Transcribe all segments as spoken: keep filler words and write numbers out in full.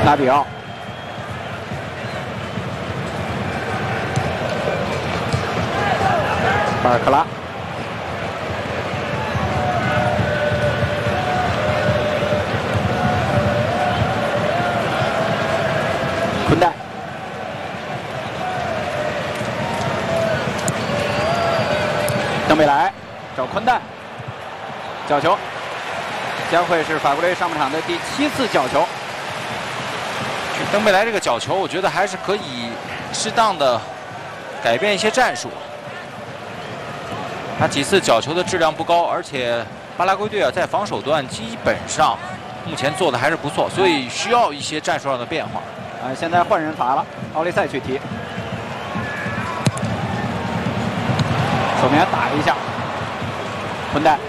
拉比奥。 巴尔克拉，昆代，登贝莱找昆代，角球，将会是法国队上半场的第七次角球。 登贝莱这个角球，我觉得还是可以适当的改变一些战术。 他几次角球的质量不高，而且巴拉圭队啊在防守端基本上目前做的还是不错，所以需要一些战术上的变化。 啊，现在换人罚了，奥利赛去踢，守门员打了一下，昆代，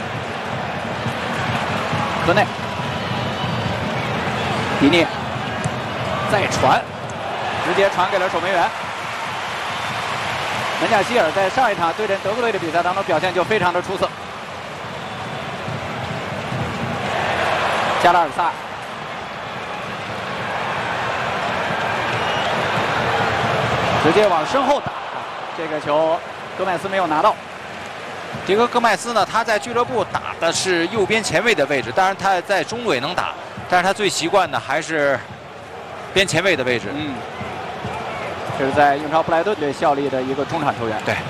科内，迪涅，再传，直接传给了守门员。 门将希尔在上一场对阵德国队的比赛当中表现就非常的出色。加拉尔萨，直接往身后打，这个球戈麦斯没有拿到。 迭戈·戈麦斯呢，他在俱乐部打的是右边前卫的位置，当然他在中卫能打，但是他最习惯的还是边前卫的位置。 嗯。 这是在英超布莱顿队效力的一个中场球员。 对，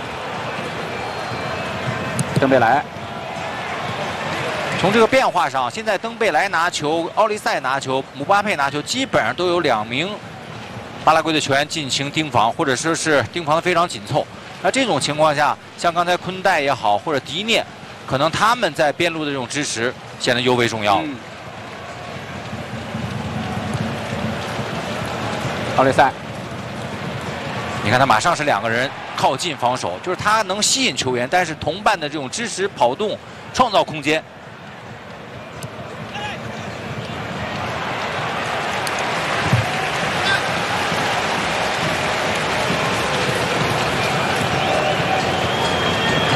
登贝莱。 从这个变化上，现在登贝莱拿球，奥利赛拿球，姆巴佩拿球，基本上都有两名巴拉圭的球员进行盯防，或者说是盯防的非常紧凑。那这种情况下，像刚才昆代也好，或者迪涅，可能他们在边路的这种支持显得尤为重要。 嗯、奥利赛。 你看他马上是两个人靠近防守，就是他能吸引球员，但是同伴的这种支持跑动、创造空间